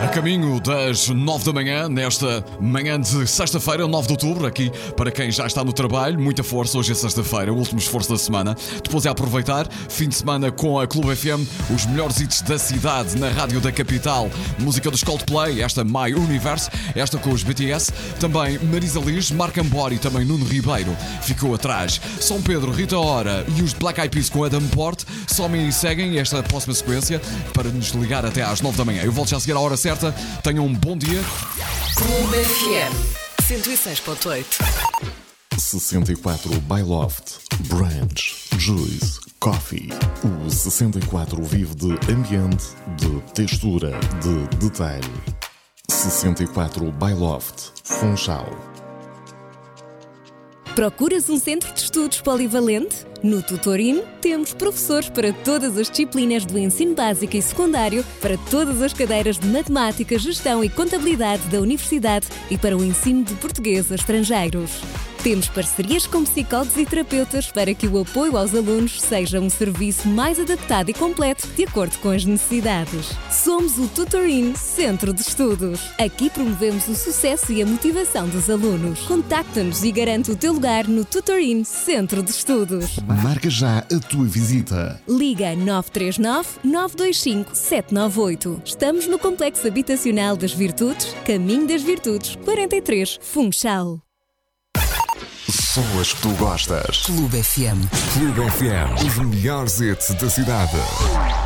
A caminho das 9 da manhã, nesta manhã de sexta-feira, 9 de outubro, aqui para quem já está no trabalho, muita força, hoje é sexta-feira, o último esforço da semana. Depois é aproveitar, fim de semana com a Clube FM, os melhores hits da cidade na rádio da capital. Música dos Coldplay, esta My Universe, esta com os BTS. Também Marisa Liz, Marc Ambori e também Nuno Ribeiro ficou atrás. São Pedro, Rita Ora e os Black Eyed Peas com Adam Port somem e seguem esta próxima sequência para nos ligar até às 9 da manhã. Eu volto já a seguir à hora certa. Tenham um bom dia. Clube FM 106.8. 64 by Loft, Branch, Juice, Coffee. O 64 vive de ambiente, de textura, de detalhe. 64 by Loft, Funchal. Procuras um centro de estudos polivalente? No Tutorin temos professores para todas as disciplinas do ensino básico e secundário, para todas as cadeiras de matemática, gestão e contabilidade da universidade e para o ensino de português a estrangeiros. Temos parcerias com psicólogos e terapeutas para que o apoio aos alunos seja um serviço mais adaptado e completo de acordo com as necessidades. Somos o Tutorin Centro de Estudos. Aqui promovemos o sucesso e a motivação dos alunos. Contacta-nos e garante o teu lugar no Tutorin Centro de Estudos. Marca já a tua visita. Liga 939 925 798. Estamos no Complexo Habitacional das Virtudes, Caminho das Virtudes, 43, Funchal. Só as que tu gostas. Clube FM. Clube FM, os melhores hits da cidade.